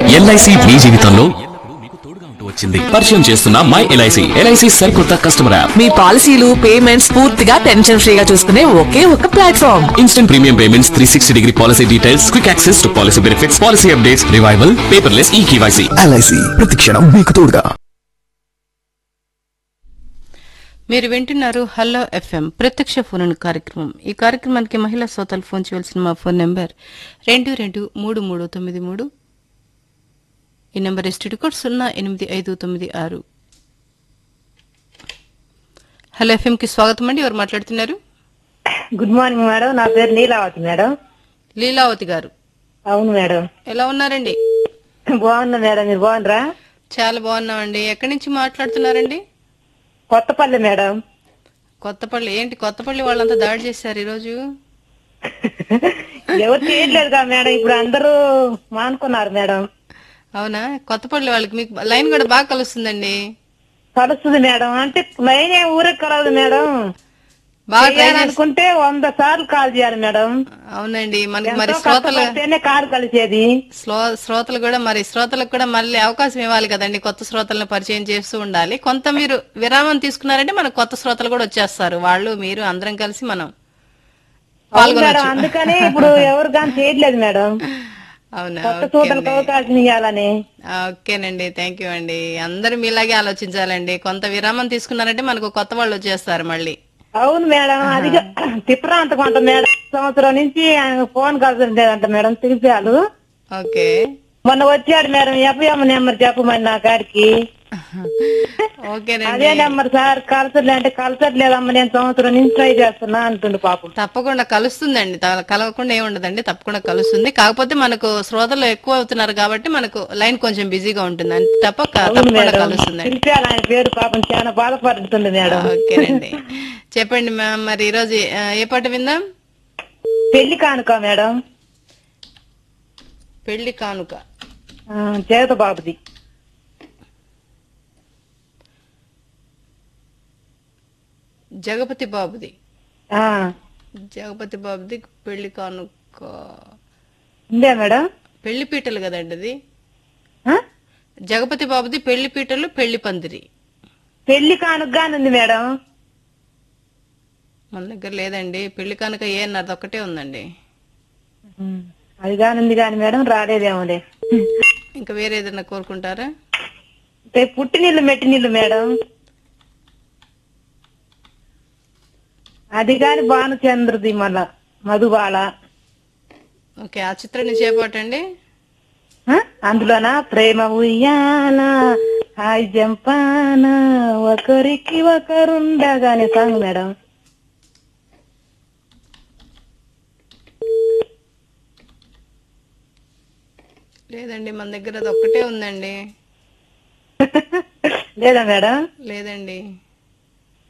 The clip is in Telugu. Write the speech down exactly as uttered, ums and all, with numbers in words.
ఎల్ఐసి మీ జీవితంలో ఎల్లప్పుడూ మీకు తోడుగా ఉంటూ వచ్చింది. పరిచయం చేస్తున్న మై ఎల్ఐసి ఎల్ఐసి సరికొత్త కస్టమర్ యాప్. మీ పాలసీలు పేమెంట్స్ పూర్తిగా టెన్షన్ ఫ్రీగా చూసుకునే ఒకే ఒక platform. Instant premium payments, three sixty degree policy details, quick access to policy benefits, policy updates, revival, paperless ఈ కేవైసీ. ఎల్ఐసి ప్రతి క్షణం మీకు తోడుగా. మీరు వింటున్నారు హలో ఎఫ్ఎం ప్రత్యక్ష ఫోన్ కార్యక్రమం. ఈ కార్యక్రమానికి మహిళా శ్రోతలు ఫోన్ చేయవలసిన మా ఫోన్ నెంబర్ రెండు రెండు మూడు మూడు తొమ్మిది మూడు. ఈ నెంబర్ ఎస్టీడీ కోడ్ సున్నా ఎనిమిది ఐదు తొమ్మిది ఆరు. హలో ఎఫ్ఎం కి స్వాగతం అండి. ఎవరు మాట్లాడుతున్నారు? గుడ్ మార్నింగ్ మేడం, నా పేరు నీలావతి మేడం. లీలావతి గారు, అవును మేడం. ఎలా ఉన్నారండి? బాగున్నా మేడం, మీరు బాగున్నారా? చాలా బాగున్నామండి. ఎక్కడి నుంచి మాట్లాడుతున్నారండి? కొత్తపల్లి మేడం. కొత్తపల్లి. ఏంటి కొత్తపల్లి వాళ్ళంతా దాడి చేశారు ఈరోజు? ఎవరు చేయట్లేదు కదా మేడం, ఇప్పుడు అందరూ మానుకున్నారు మేడం. అవునా? కొత్తపల్లి వాళ్ళకి మీకు లైన్ కూడా బాగా కలుస్తుందండి. కలుస్తుంది మేడం, అంటే లైన్ ఏం ఊరికి కలవదు మేడం. బాగా ట్రై చేసి- అనుకుంటే వంద సార్లు కాల్ చేయాలి మేడం. అవునండి. మనకి మరి ఎంతో శ్రోతలు కష్టపడితేనే కాల్ కలిసేది. స్లో- శ్రోతలు కూడా మరి శ్రోతలకు కూడా మళ్ళీ అవకాశం ఇవ్వాలి కదండి. కొత్త శ్రోతలను పరిచయం చేస్తూ ఉండాలి. కొంత మీరు విరామం తీసుకున్నారంటే మనకు కొత్త శ్రోతలు కూడా వచ్చేస్తారు. వాళ్ళు మీరు అందరం కలిసి మనం అవును మేడం, పాల్గొనొచ్చు. అందుకని ఇప్పుడు ఎవరు కానీ చేయట్లేదు మేడం. అవునా? కొత్త చూడలకు అవకాశం ఇవ్వాలని. ఓకేనండి, థ్యాంక్ యూ అండి. అందరూ మీలాగే ఆలోచించాలండి. కొంత విరామం తీసుకున్నారంటే మనకు కొత్త వాళ్ళు వచ్చేస్తారు మళ్ళీ. అవును మేడం, అది తిప్పరా అంత కొంత మేడం. సంవత్సరం నుంచి ఆయన ఫోన్ కలసలేదంట మేడం, తిరిపాలు. ఓకే, మొన్న వచ్చాడు మేడం, ఎఫ్ఎం నెంబర్ చెప్పమని నా కాడికి. ఓకేనండి. అదే నెంబర్ సార్ కలసట్లే అంటే కలసట్లేదమ్మా, నేను సంవత్సరం నుంచి ట్రై చేస్తున్నా అంటుండు పాపం. తప్పకుండా కలుస్తుందండి, త- కలవకుండా ఏముండదండి, తప్పకుండా కలుస్తుంది. కాకపోతే మనకు శ్రోతలు ఎక్కువ అవుతున్నారు కాబట్టి మనకు లైన్ కొంచెం బిజీగా ఉంటుంది. అంతే తప్ప క- అవును తప్పకుండా మేడం, కలుస్తుందండి. తిరిపాలు ఆయన పేరు పాపం చాలా బాధపడుతుంది మేడం. ఓకేనండి, చెప్పండి మ్యామ్. మరి ఈ రోజు ఆ, ఏ పాట విందాం? పెళ్లి కానుక మేడం, పెళ్లి కానుక. ఆ, జగత బాబుది. జగపతి బాబుది. ఆ, జగపతి బాబుది పెళ్లి కానుక. ఉందే మేడం. పెళ్లి పీటలు కదండి అది. ఆ? జగపతి బాబుది పెళ్లి పీటలు పెళ్లి పందిరి. పెళ్లి కానుకగానే ఉంది మేడం. మన దగ్గర లేదండి. పెళ్లి కానుక ఏ అన్నది ఒక్కటే ఉందండి. ఉమ్, అది కానుంది కాని మేడం రాలేదేమోలే. ఇంకా వేరే ఏదైనా కోరుకుంటారా? అంటే పుట్టినీళ్ళు మెట్టినీళ్ళు మేడం, అది కాని భానుచంద్రది మళ్ళా మధుబాల. ఓకే, ఆ చిత్రాన్ని చేపట్టండి. ఆ? అందులోనా ప్రేమ ఉయ్యాల హాయ్ జంపాన ఒకరికి ఒకరుండగానే సాంగ్ మేడం. లేదండి, మన దగ్గర అది ఒక్కటే ఉందండి. లేదా మేడం? లేదండి.